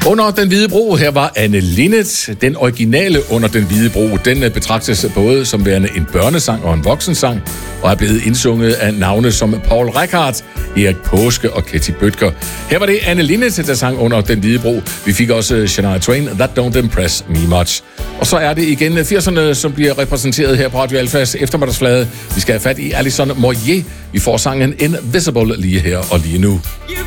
Under den hvide bro, her var Anne Linnet. Den originale Under den hvide bro, den betragtes både som værende en børnesang og en voksensang, og er blevet indsunget af navne som Paul Reichardt, Erik Paaske og Ketty Bøtger. Her var det Anne Linnet, der sang Under den hvide bro. Vi fik også Shania Twain, That Don't Impress Me Much. Og så er det igen 80'erne, som bliver repræsenteret her på Radio Alfas eftermiddagsflade. Vi skal have fat i Alison Moyet. Vi får sangen Invisible lige her og lige nu.